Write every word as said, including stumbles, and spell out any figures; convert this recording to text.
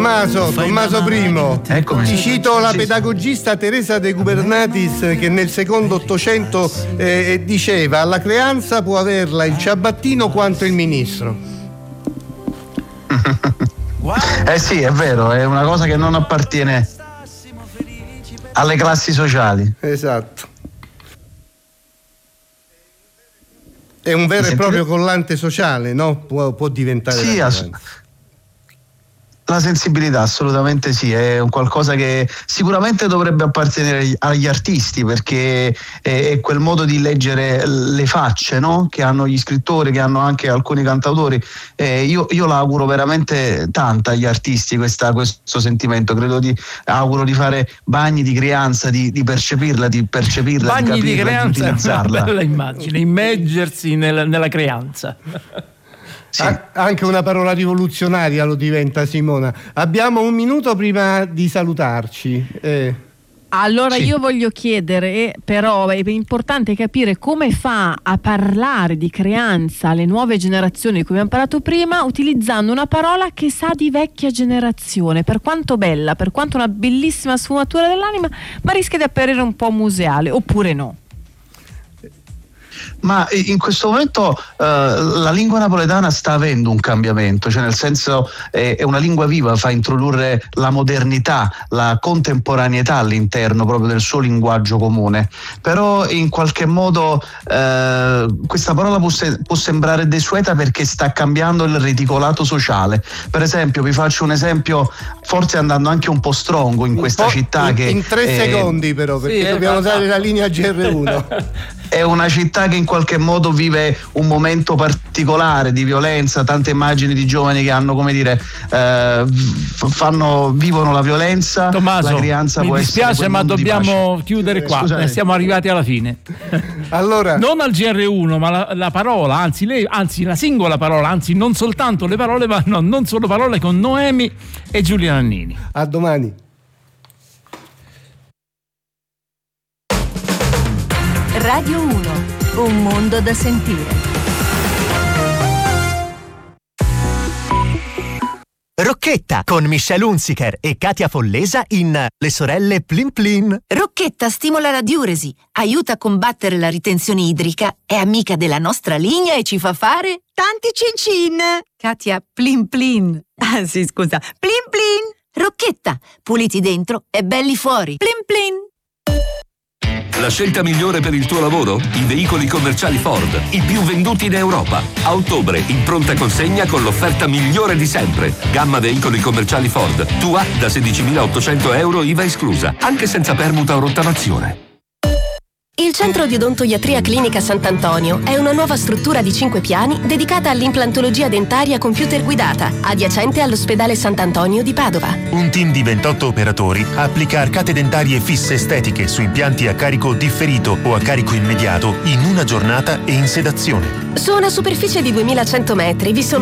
Tommaso, Tommaso Primo. Eccomi. Ti cito la Sì, pedagogista Teresa de Gubernatis che nel secondo Ottocento eh, diceva: la creanza può averla il ciabattino quanto il ministro. Eh sì, è vero, è una cosa che non appartiene alle classi sociali. Esatto. È un vero e proprio collante sociale, no? Può, può diventare. Sì, ass- la sensibilità assolutamente sì, è un qualcosa che sicuramente dovrebbe appartenere agli artisti, perché è quel modo di leggere le facce, no? Che hanno gli scrittori, che hanno anche alcuni cantautori. Eh, io, io la auguro veramente tanta agli artisti questa, questo sentimento, credo di auguro di fare bagni di creanza, di, di percepirla, di percepirla, bagni di capirla, di creanza, di utilizzarla. È una bella immagine, immergersi nel, nella creanza. Sì. Anche una parola rivoluzionaria lo diventa, Simona. Abbiamo un minuto prima di salutarci. Eh. Allora sì. io voglio chiedere, però è importante capire come fa a parlare di creanza alle nuove generazioni di cui abbiamo parlato prima, utilizzando una parola che sa di vecchia generazione, per quanto bella, per quanto una bellissima sfumatura dell'anima, ma rischia di apparire un po' museale, oppure no? Ma in questo momento eh, la lingua napoletana sta avendo un cambiamento, cioè nel senso è, è una lingua viva, fa introdurre la modernità, la contemporaneità all'interno proprio del suo linguaggio comune, però in qualche modo eh, questa parola può, se, può sembrare desueta perché sta cambiando il reticolato sociale. Per esempio, vi faccio un esempio, forse andando anche un po' strongo in questa città in, che in tre eh, secondi però, perché sì, dobbiamo eh, usare la linea G R uno. È una città che in qualche modo vive un momento particolare di violenza, tante immagini di giovani che hanno, come dire, eh, fanno, vivono la violenza. Tommaso, la crianza mi può dispiace, ma dobbiamo chiudere qua. Scusate. Siamo arrivati alla fine. Allora, non al G R uno, ma la, la parola, anzi, lei, anzi la singola parola, anzi non soltanto le parole, ma no, non solo parole, con Noemi e Giulia Nannini. A domani. Radio uno, un mondo da sentire. Rocchetta con Michelle Hunziker e Katia Follesa in Le sorelle Plin Plin. Rocchetta stimola la diuresi, aiuta a combattere la ritenzione idrica, è amica della nostra linea e ci fa fare tanti cin cin. Katia, plin plin. Ah sì, scusa, plin plin. Rocchetta, puliti dentro e belli fuori. Plin plin. La scelta migliore per il tuo lavoro? I veicoli commerciali Ford, i più venduti in Europa. A ottobre, in pronta consegna con l'offerta migliore di sempre. Gamma veicoli commerciali Ford, tua da sedicimilaottocento euro I V A esclusa, anche senza permuta o rottamazione. Il Centro di Odontoiatria Clinica Sant'Antonio è una nuova struttura di cinque piani dedicata all'implantologia dentaria computer guidata, adiacente all'ospedale Sant'Antonio di Padova. Un team di ventotto operatori applica arcate dentarie fisse estetiche su impianti a carico differito o a carico immediato in una giornata e in sedazione. Su una superficie di duemilacento metri vi sono